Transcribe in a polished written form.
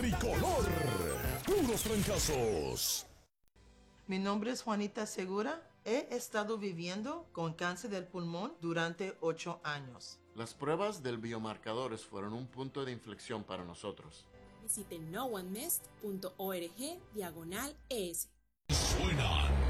tricolor. Puros fracasos. Mi nombre es Juanita Segura. He estado viviendo con cáncer del pulmón durante 8 años. Las pruebas del biomarcadores fueron un punto de inflexión para nosotros. Visite noonemest.org/es. Suena